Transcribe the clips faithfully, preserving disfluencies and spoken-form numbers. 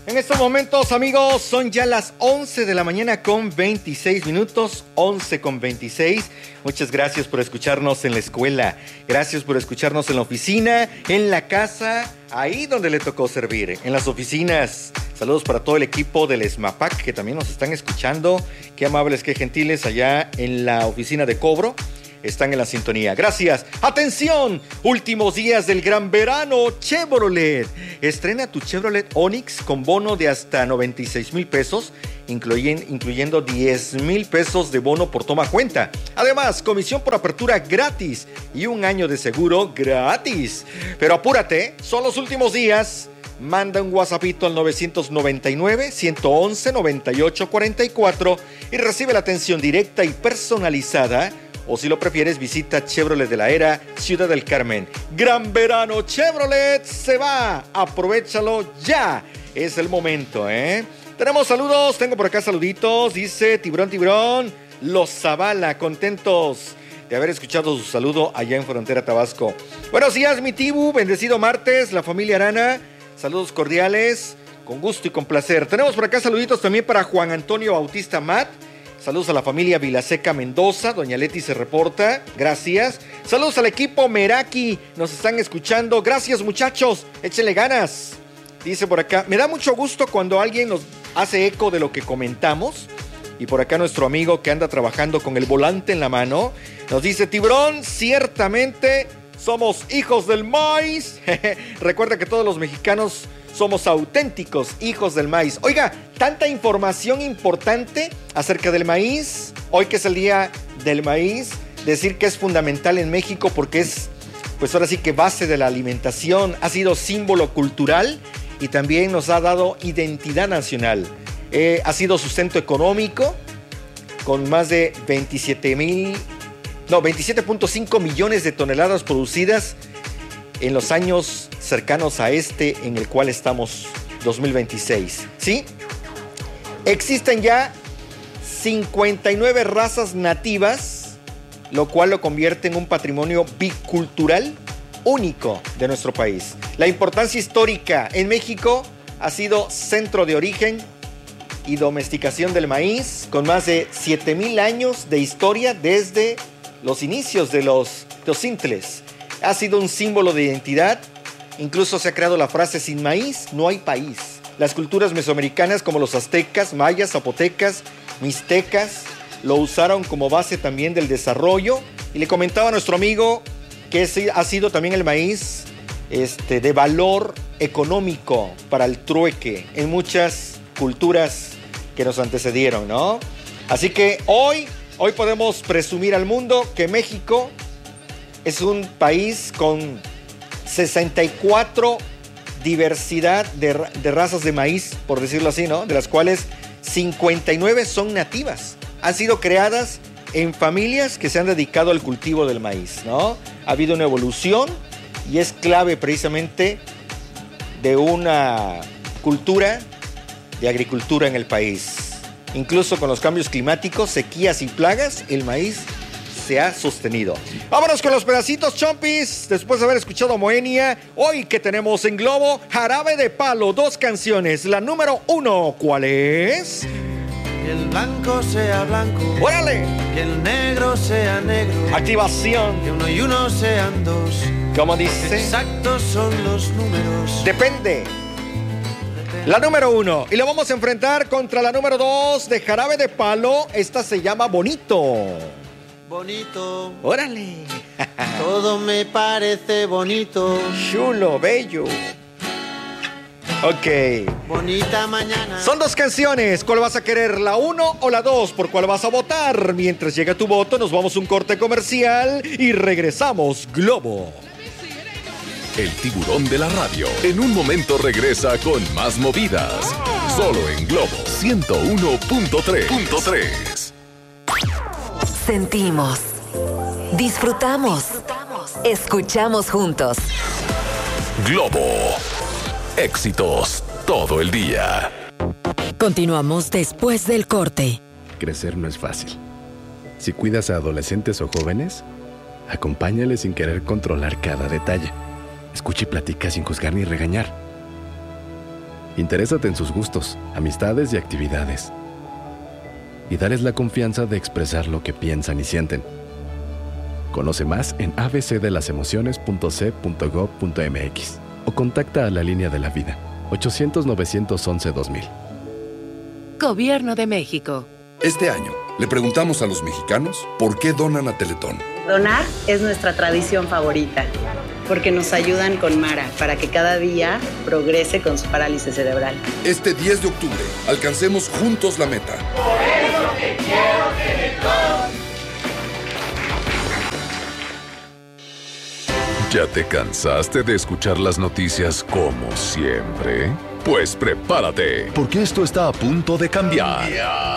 En estos momentos, amigos, son ya las once de la mañana con veintiséis minutos, once con veintiséis. Muchas gracias por escucharnos en la escuela, gracias por escucharnos en la oficina, en la casa, ahí donde le tocó servir, en las oficinas. Saludos para todo el equipo del ESMAPAC que también nos están escuchando. Qué amables, qué gentiles allá en la oficina de cobro. Están en la sintonía. Gracias. ¡Atención! Últimos días del gran verano. Chevrolet. Estrena tu Chevrolet Onix con bono de hasta noventa y seis mil pesos, incluyen, incluyendo diez mil pesos de bono por toma cuenta. Además, comisión por apertura gratis y un año de seguro gratis. Pero apúrate, son los últimos días. Manda un WhatsAppito al nueve nueve nueve, uno once, noventa y ocho cuarenta y cuatro y recibe la atención directa y personalizada. O si lo prefieres, visita Chevrolet de la Era, Ciudad del Carmen. Gran verano Chevrolet se va. Aprovechalo ya. Es el momento, ¿eh? Tenemos saludos. Tengo por acá saluditos. Dice Tiburón, Tiburón. Los Zavala, contentos de haber escuchado su saludo allá en Frontera, Tabasco. Buenos días, mi Tibu. Bendecido martes. La familia Arana. Saludos cordiales. Con gusto y con placer. Tenemos por acá saluditos también para Juan Antonio Bautista Mat. Saludos a la familia Vilaseca Mendoza, doña Leti se reporta, gracias. Saludos al equipo Meraki, nos están escuchando, gracias muchachos, échenle ganas. Dice por acá, me da mucho gusto cuando alguien nos hace eco de lo que comentamos. Y por acá nuestro amigo que anda trabajando con el volante en la mano, nos dice, Tiburón, ciertamente somos hijos del maíz. Recuerda que todos los mexicanos somos auténticos hijos del maíz. Oiga, tanta información importante acerca del maíz. Hoy que es el día del maíz, decir que es fundamental en México porque es, pues ahora sí que base de la alimentación, ha sido símbolo cultural y también nos ha dado identidad nacional. Eh, ha sido sustento económico con más de veintisiete mil, no, veintisiete punto cinco millones de toneladas producidas en los años cercanos a este en el cual estamos, dos mil veintiséis, ¿sí? Existen ya cincuenta y nueve razas nativas, lo cual lo convierte en un patrimonio bicultural único de nuestro país. La importancia histórica en México ha sido centro de origen y domesticación del maíz, con más de siete mil años de historia desde los inicios de los teocintles. Ha sido un símbolo de identidad, incluso se ha creado la frase sin maíz no hay país. Las culturas mesoamericanas como los aztecas, mayas, zapotecas, mixtecas lo usaron como base también del desarrollo. Y le comentaba a nuestro amigo que ese ha sido también el maíz este, de valor económico para el trueque en muchas culturas que nos antecedieron, ¿no? Así que hoy, hoy podemos presumir al mundo que México es un país con sesenta y cuatro diversidad de, de razas de maíz, por decirlo así, ¿no? De las cuales cincuenta y nueve son nativas. Han sido creadas en familias que se han dedicado al cultivo del maíz, ¿no? Ha habido una evolución y es clave precisamente de una cultura de agricultura en el país. Incluso con los cambios climáticos, sequías y plagas, el maíz se ha sostenido. Vámonos con los pedacitos, chompis. Después de haber escuchado Moenia, hoy que tenemos en Globo, Jarabe de Palo, dos canciones. La número uno, ¿cuál es? Que el blanco sea blanco. ¡Órale! Que el negro sea negro. Activación. Que uno y uno sean dos. ¿Cómo dice? Exactos son los números. Depende. La número uno. Y lo vamos a enfrentar contra la número dos de Jarabe de Palo. Esta se llama Bonito. Bonito. ¡Órale! Todo me parece bonito. Chulo, bello. Ok. Bonita mañana. Son dos canciones. ¿Cuál vas a querer? ¿La uno o la dos? ¿Por cuál vas a votar? Mientras llega tu voto, nos vamos a un corte comercial y regresamos. Globo. El tiburón de la radio. En un momento regresa con más movidas. Solo en Globo ciento uno punto tres. Sentimos, disfrutamos, escuchamos juntos. Globo. Éxitos todo el día. Continuamos después del corte. Crecer no es fácil. Si cuidas a adolescentes o jóvenes, acompáñales sin querer controlar cada detalle. Escucha y platica sin juzgar ni regañar. Interésate en sus gustos, amistades y actividades. Y dales la confianza de expresar lo que piensan y sienten. Conoce más en a b c de las emociones punto c punto gov punto m x o contacta a la Línea de la Vida, ochocientos, novecientos once, dos mil. Gobierno de México. Este año, le preguntamos a los mexicanos por qué donan a Teletón. Donar es nuestra tradición favorita, porque nos ayudan con Mara para que cada día progrese con su parálisis cerebral. Este diez de octubre, alcancemos juntos la meta. Por eso te quiero Teletón. ¿Ya te cansaste de escuchar las noticias como siempre? Pues prepárate, porque esto está a punto de cambiar.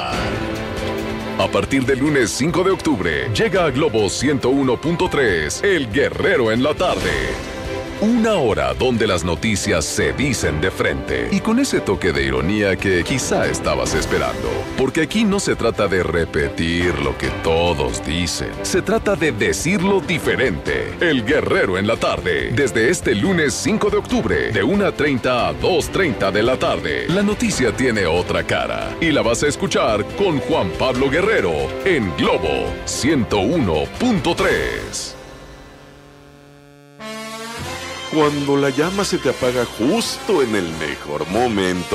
A partir del lunes cinco de octubre, llega a Globo ciento uno punto tres, El Guerrero en la tarde. Una hora donde las noticias se dicen de frente y con ese toque de ironía que quizá estabas esperando. Porque aquí no se trata de repetir lo que todos dicen, se trata de decirlo diferente. El Guerrero en la tarde, desde este lunes cinco de octubre, de una treinta a dos treinta de la tarde. La noticia tiene otra cara y la vas a escuchar con Juan Pablo Guerrero en Globo ciento uno punto tres. Cuando la llama se te apaga justo en el mejor momento,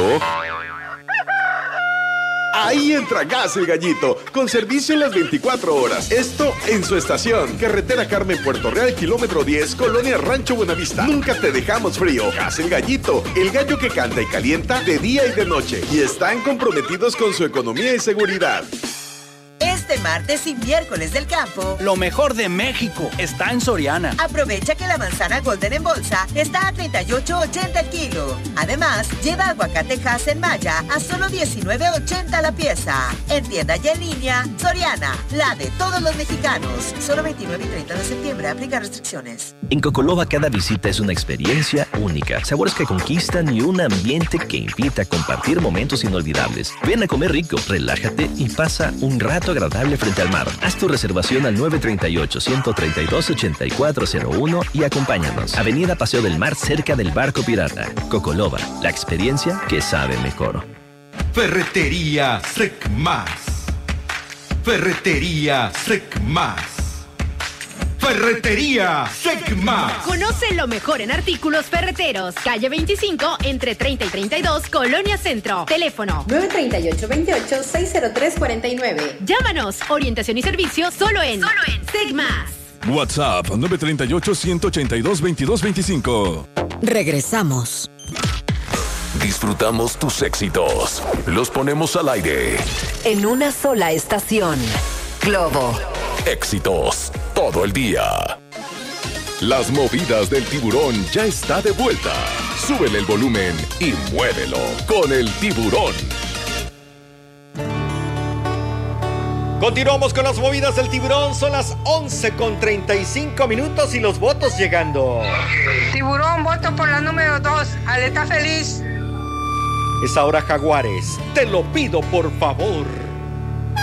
ahí entra Gas El Gallito, con servicio en las veinticuatro horas. Esto en su estación. Carretera Carmen, Puerto Real, kilómetro diez, Colonia Rancho Buenavista. Nunca te dejamos frío. Gas El Gallito, el gallo que canta y calienta de día y de noche. Y están comprometidos con su economía y seguridad. Este martes y miércoles del campo, lo mejor de México está en Soriana. Aprovecha que la manzana Golden en bolsa está a treinta y ocho ochenta el kilo. Además, lleva aguacate Hass en malla a solo diecinueve ochenta la pieza. En tienda y en línea, Soriana, la de todos los mexicanos. Solo veintinueve y treinta de septiembre, aplica restricciones. En Cocolova cada visita es una experiencia única. Sabores que conquistan y un ambiente que invita a compartir momentos inolvidables. Ven a comer rico, relájate y pasa un rato agradable frente al mar. Haz tu reservación al nueve tres ocho, uno tres dos, ocho cuatro cero uno y acompáñanos. Avenida Paseo del Mar, cerca del Barco Pirata. Cocolova, la experiencia que sabe mejor. Ferretería Secmas. Ferretería Secmas. Ferretería Secmas. Conoce lo mejor en artículos ferreteros. Calle veinticinco, entre treinta y treinta y dos, Colonia Centro. Teléfono nueve tres ocho, veintiocho, seis cero tres cuarenta y nueve. Llámanos. Orientación y servicio solo en, solo en Secmas. WhatsApp nueve tres ocho, uno ocho dos, veintidós veinticinco. Regresamos. Disfrutamos tus éxitos. Los ponemos al aire. En una sola estación. Globo. Éxitos todo el día. Las movidas del tiburón ya está de vuelta. Súbele el volumen y muévelo con el tiburón. Continuamos con las movidas del tiburón. Son las once con treinta y cinco minutos y los votos llegando. Tiburón, voto por la número dos. Aleta feliz. Es ahora Jaguares. Te lo pido por favor.